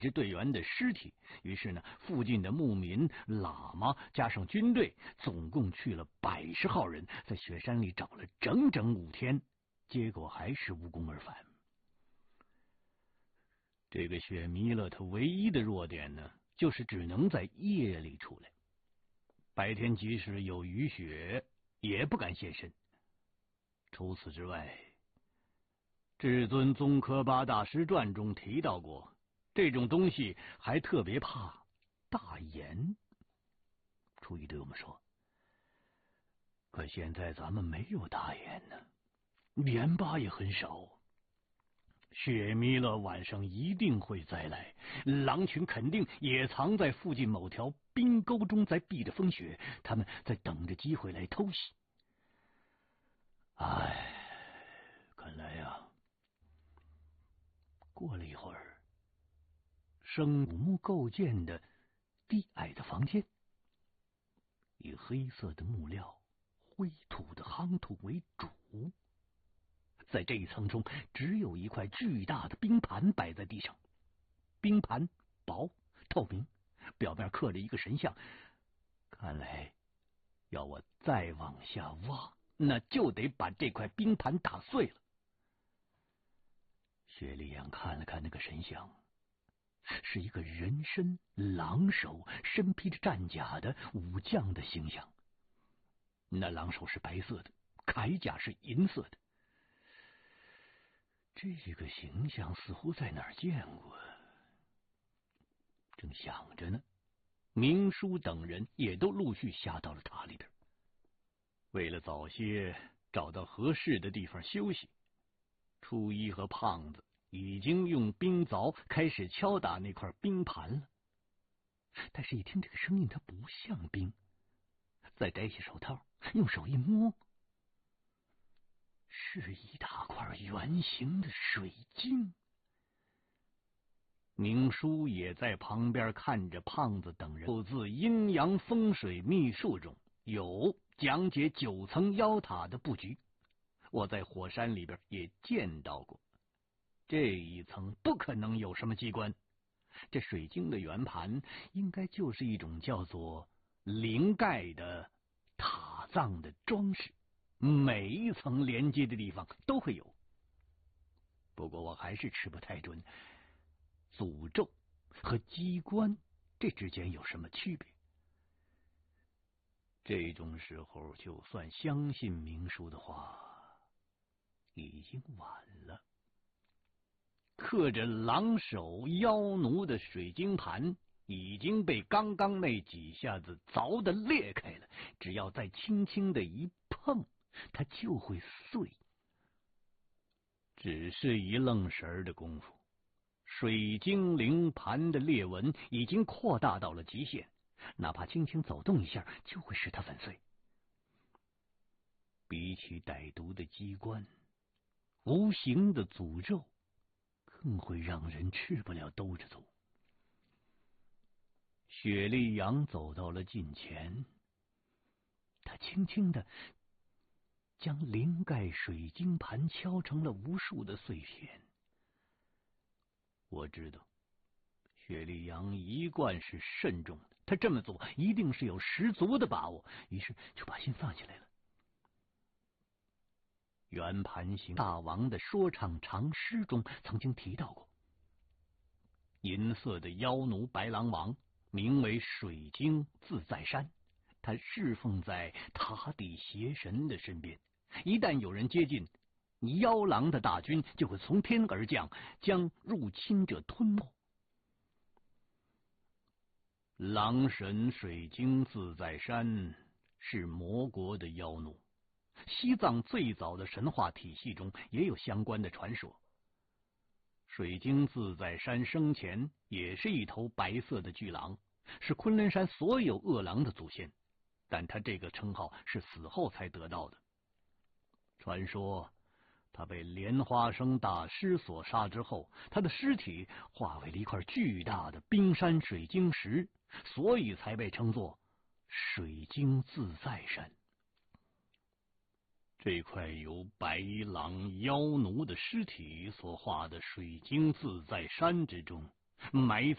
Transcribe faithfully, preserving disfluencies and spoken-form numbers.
支队员的尸体。于是呢，附近的牧民、喇嘛加上军队，总共去了百十号人，在雪山里找了整整五天，结果还是无功而返。这个雪弥勒他唯一的弱点呢，就是只能在夜里出来，白天即使有雨雪，也不敢现身。除此之外，至尊宗喀巴大师传中提到过，这种东西还特别怕大盐。初一对我们说，可现在咱们没有大盐呢，盐巴也很少。雪弥勒晚上一定会再来，狼群肯定也藏在附近某条冰沟中，在避着风雪，他们在等着机会来偷袭。唉，看来呀，过了一会儿，生古木构建的低矮的房间，以黑色的木料、灰土的夯土为主。在这一层中，只有一块巨大的冰盘摆在地上。冰盘薄透明，表面刻着一个神像。看来，要我再往下挖，那就得把这块冰盘打碎了。雪莉阳看了看那个神像，是一个人身狼首，身披着战甲的武将的形象。那狼首是白色的，铠甲是银色的。这个形象似乎在哪儿见过。正想着呢，明叔等人也都陆续下到了塔里边。为了早些找到合适的地方休息，初一和胖子已经用冰凿开始敲打那块冰盘了。但是一听这个声音，它不像冰。再摘下手套，用手一摸，是一大块圆形的水晶。明叔也在旁边看着胖子等人。就自阴阳风水秘术中有讲解九层妖塔的布局，我在火山里边也见到过。这一层不可能有什么机关，这水晶的圆盘应该就是一种叫做灵盖的塔葬的装饰，每一层连接的地方都会有。不过我还是吃不太准，诅咒和机关这之间有什么区别？这种时候，就算相信明叔的话，已经晚了。刻着狼首妖奴的水晶盘已经被刚刚那几下子凿得裂开了，只要再轻轻的一碰，它就会碎。只是一愣神的功夫，水晶灵盘的裂纹已经扩大到了极限，哪怕轻轻走动一下，就会使它粉碎。比起歹毒的机关，无形的诅咒更会让人吃不了兜着走。雪莉阳走到了近前，他轻轻的将灵盖水晶盘敲成了无数的碎片。我知道雪莉阳一贯是慎重的，他这么做一定是有十足的把握，于是就把心放下来了。圆盘形大王的说唱长诗中曾经提到过，银色的妖奴白狼王名为水晶自在山，他侍奉在塔底邪神的身边，一旦有人接近，妖狼的大军就会从天而降，将入侵者吞没。狼神水晶自在山是魔国的妖奴，西藏最早的神话体系中也有相关的传说。水晶自在山生前也是一头白色的巨狼，是昆仑山所有恶狼的祖先，但他这个称号是死后才得到的。传说他被莲花生大师所杀之后，他的尸体化为了一块巨大的冰山水晶石，所以才被称作水晶自在山。这块由白狼妖奴的尸体所化的水晶自在山之中，埋